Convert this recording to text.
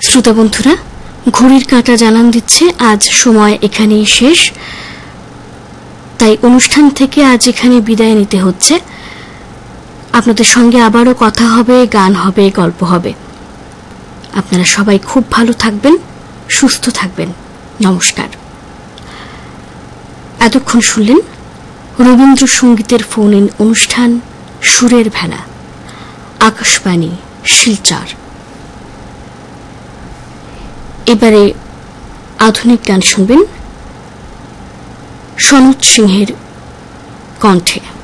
শ্রোতা বন্ধুরা, ঘড়ির কাঁটা জানান দিচ্ছে আজ সময় এখানেই শেষ। তাই অনুষ্ঠান থেকে আজ এখানে বিদায় নিতে হচ্ছে। আপনাদের সঙ্গে আবারও কথা হবে, গান হবে, গল্প হবে। আপনারা সবাই খুব ভালো থাকবেন, সুস্থ থাকবেন। নমস্কার। এতক্ষণ শুনলেন রবীন্দ্রসঙ্গীতের ফোন ইন অনুষ্ঠান সুরের ভেলা, আকাশবাণী শিলচর। এবারে আধুনিক গান শুনবেন সনৎ সিংহের কণ্ঠে।